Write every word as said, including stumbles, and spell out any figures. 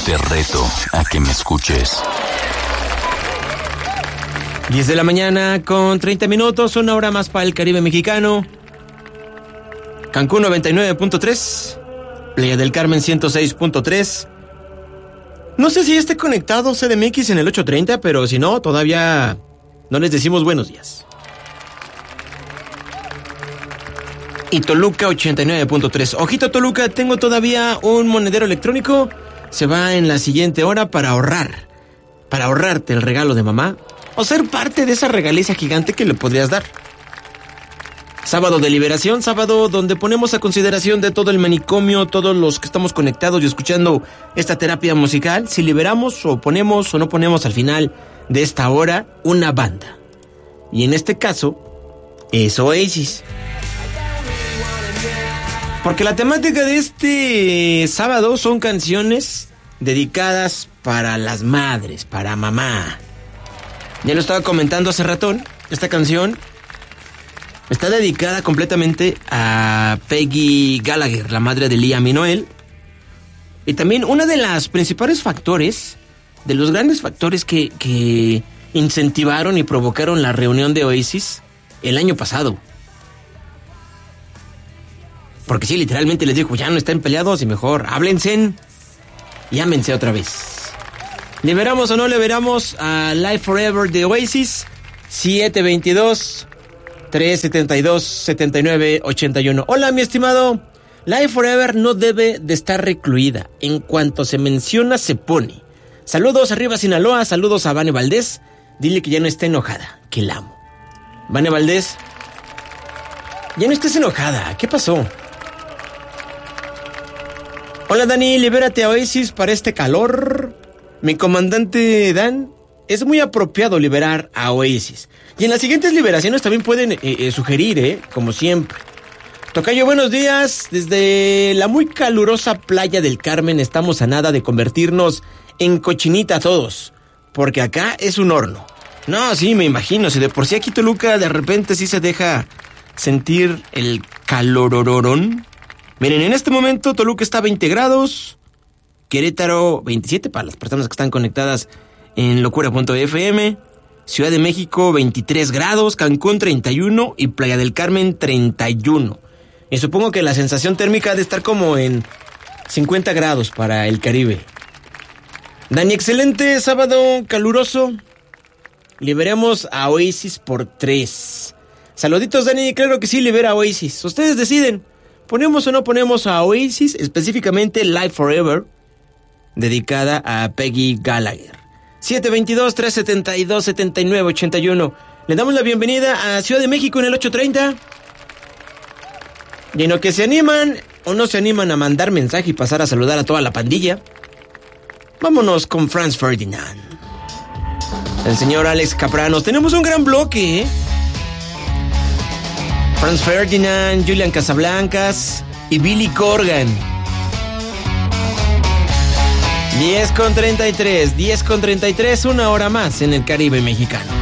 Te reto a que me escuches. diez de la mañana con treinta minutos, una hora más para el Caribe mexicano. Cancún noventa y nueve punto tres, Playa del Carmen ciento seis punto tres. No sé si esté conectado C D M X en el ocho treinta, pero si no, todavía no les decimos buenos días. Y Toluca ochenta y nueve punto tres. Ojito Toluca, tengo todavía un monedero electrónico. Se va en la siguiente hora para ahorrar. Para ahorrarte el regalo de mamá. O ser parte de esa regaliza gigante que le podrías dar. Sábado de liberación, sábado donde ponemos a consideración de todo el manicomio, todos los que estamos conectados y escuchando esta terapia musical, si liberamos o ponemos o no ponemos al final de esta hora una banda. Y en este caso, es Oasis. Porque la temática de este sábado son canciones dedicadas para las madres, para mamá. Ya lo estaba comentando hace ratón, esta canción está dedicada completamente a Peggy Gallagher, la madre de Liam y Noel. Y también una de las principales factores, de los grandes factores que, que incentivaron y provocaron la reunión de Oasis el año pasado. Porque sí, literalmente les dijo, ya no están peleados y mejor háblense y ámense otra vez. ¿Liberamos o no liberamos a Live Forever de Oasis? siete veintidós, trescientos setenta y dos, setenta y nueve, ochenta y uno. Hola, mi estimado. Live Forever no debe de estar recluida. En cuanto se menciona, se pone. Saludos arriba Sinaloa, saludos a Vane Valdés. Dile que ya no esté enojada, que la amo. Vane Valdés, ya no estés enojada. ¿Qué pasó? Hola, Dani, libérate a Oasis para este calor. Mi comandante Dan, es muy apropiado liberar a Oasis. Y en las siguientes liberaciones también pueden eh, eh, sugerir, ¿eh? Como siempre. Tocayo, buenos días. Desde la muy calurosa Playa del Carmen estamos a nada de convertirnos en cochinita todos. Porque acá es un horno. No, sí, me imagino. Si de por sí aquí Toluca de repente sí se deja sentir el calorororón. Miren, en este momento Toluca está a veinte grados. Querétaro veintisiete para las personas que están conectadas en locura punto efe eme. Ciudad de México veintitrés grados, Cancún treinta y uno y Playa del Carmen treinta y uno. Y supongo que la sensación térmica ha de estar como en cincuenta grados para el Caribe. Dani, excelente sábado caluroso. Liberemos a Oasis por tres. Saluditos, Dani, claro que sí, libera a Oasis. Ustedes deciden, ¿ponemos o no ponemos a Oasis? Específicamente Live Forever, dedicada a Peggy Gallagher. siete veintidós, trescientos setenta y dos, setenta y nueve, ochenta y uno. Le damos la bienvenida a Ciudad de México en el ocho treinta. Y en lo que se animan o no se animan a mandar mensaje y pasar a saludar a toda la pandilla, vámonos con Franz Ferdinand. El señor Alex Capranos. Tenemos un gran bloque, ¿eh? Franz Ferdinand, Julian Casablancas y Billy Corgan. diez con treinta y tres, diez con treinta y tres, una hora más en el Caribe mexicano.